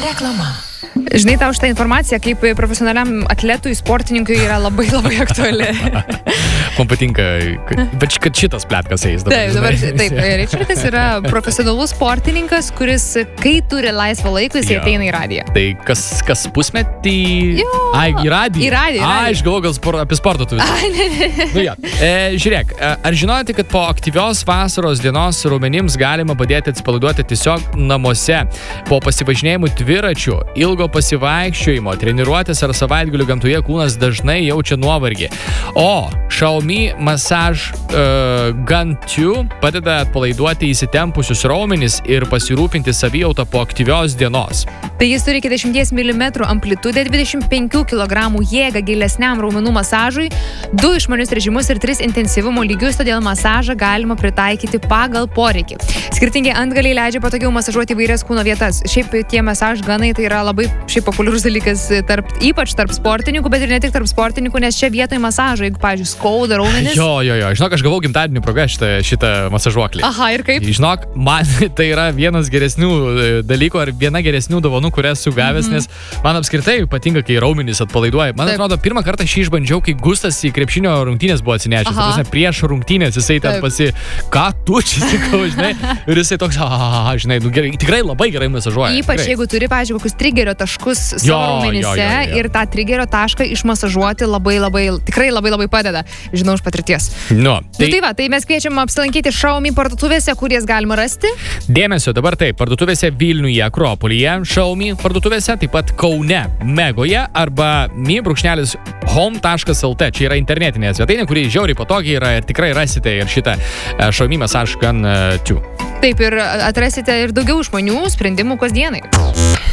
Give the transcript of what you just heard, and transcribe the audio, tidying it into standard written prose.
Reklama. Žinai, tau šitą informaciją, kaip profesionaliam atletui, sportininkui yra labai labai aktuali. Man patinka, bet kad šitas pletkas eis dabar. Taip, Ričardas yra profesionalus sportininkas, kuris, kai turi laisvą laiką, jis ateina į radiją. Tai kas pusmetį? Į radiją? Į radiją. Aš galvoju, gal apie sportą tu visą. Žiūrėk, ar žinote, kad po aktyvios vasaros dienos raumenims galima padėti atsipalaiduoti tiesiog namuose po pasivažinėjimų dviračių, ilgo pasivaikščiojimo, treniruotės ar savaitgalių gamtoje kūnas dažnai jaučia nuovargį. O Xiaomi Massage Gun 2 padeda atpalaiduoti įsitempusius raumenis ir pasirūpinti savijautą po aktyvios dienos. Tai jis turi 40 mm amplitudę, 25 kg jėgą gilesniam raumenų masažui, 2 išmanius režimus ir 3 intensyvumo lygius, todėl masažą galima pritaikyti pagal poreikį. Skirtingi antgaliai leidžia patogiau masažuoti įvairias kūno vietas. Šiaip tie masaž ganai tai yra labai populiarus dalykas ypač tarp sportininkų, bet ir ne tik tarp sportininkų, nes čia vietoje masažo, jeigu, pavyzdžiui, skauda raumenis. Jo. Žinok, aš gavau gimtadienį progą šitą masažuoklį. Aha, ir kaip? Žinok, man tai yra vienas geresnių dalykų ar viena geresnių dovanų, kurias esu gavęs, nes man apskritai patinka, kai raumenis atpalaiduoja. Man atrodo, pirmą kartą šį išbandžiau, kai Gustas į krepšinio rungtynės buvo atsinešęs. Prieš rungtynės jisai ten ką tu čia sakau, žinai, ir jisai toks, žinai, gerai, tikrai labai gerai masažuoja. Ypač jeigu turi, pavyzdžiui, kokius trigerio taškus savo raumenyse ir tą trigerio tašką išmasažuoti tikrai labai padeda. Žinau iš patirties. Tai mes kviečiam apsilankyti Xiaomi parduotuvėse, kur jas galima rasti. Dėmesio, dabar taip, parduotuvėse Vilniuje, Akropolyje, Xiaomi parduotuvėse, taip pat Kaune, Megoje arba mi.home.lt. Čia yra internetinė svetainė, kuri žiauriai patogiai yra ir tikrai rasite ir šitą Xiaomi Massage Gun 2. Taip, ir atrasite ir daugiau išmanių sprendimų kasdienai.